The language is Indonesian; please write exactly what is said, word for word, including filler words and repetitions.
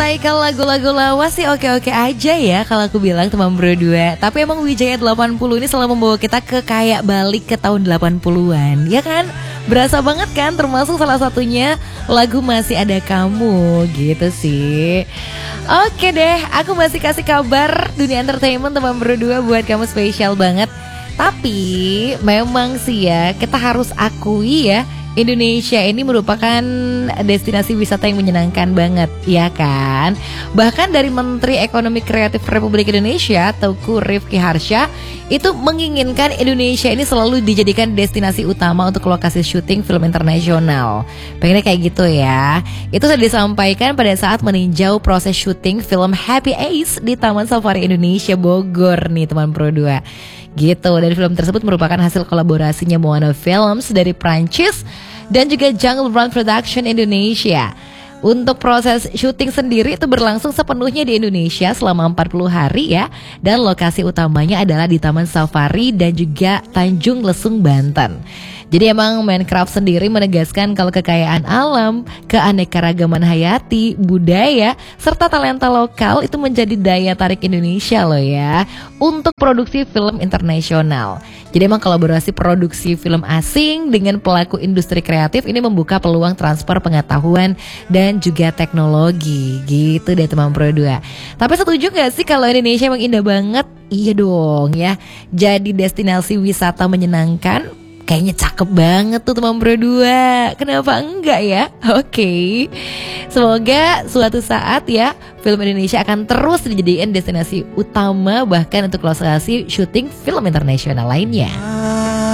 menyelesaikan lagu-lagu lawas sih oke-oke aja ya kalau aku bilang teman berdua. Tapi emang Wijaya delapan puluh ini selalu membawa kita ke kayak balik ke tahun delapan puluhan, ya kan? Berasa banget kan, termasuk salah satunya lagu Masih Ada Kamu gitu sih. Oke deh, aku masih kasih kabar dunia entertainment teman berdua buat kamu spesial banget. Tapi memang sih ya, kita harus akui ya, Indonesia ini merupakan destinasi wisata yang menyenangkan banget, ya kan? Bahkan dari Menteri Ekonomi Kreatif Republik Indonesia, Teuku Rifki Harsha, itu menginginkan Indonesia ini selalu dijadikan destinasi utama untuk lokasi syuting film internasional. Pengennya kayak gitu ya. Itu sudah disampaikan pada saat meninjau proses syuting film Happy Ace di Taman Safari Indonesia Bogor nih teman Pro dua. Gitu, dan film tersebut merupakan hasil kolaborasinya Moana Films dari Prancis dan juga Jungle Run Production Indonesia. Untuk proses syuting sendiri itu berlangsung sepenuhnya di Indonesia selama empat puluh hari ya. Dan lokasi utamanya adalah di Taman Safari dan juga Tanjung Lesung, Banten. Jadi emang Minecraft sendiri menegaskan kalau kekayaan alam, keanekaragaman hayati, budaya, serta talenta lokal itu menjadi daya tarik Indonesia loh ya untuk produksi film internasional. Jadi emang kolaborasi produksi film asing dengan pelaku industri kreatif ini membuka peluang transfer pengetahuan dan juga teknologi gitu deh teman Pro dua. Tapi setuju gak sih kalau Indonesia emang indah banget? Iya dong ya. Jadi destinasi wisata menyenangkan. Kayaknya cakep banget tuh teman Pro dua. Kenapa enggak ya? Oke okay. Semoga suatu saat ya film Indonesia akan terus dijadikan destinasi utama bahkan untuk lokasi syuting film internasional lainnya.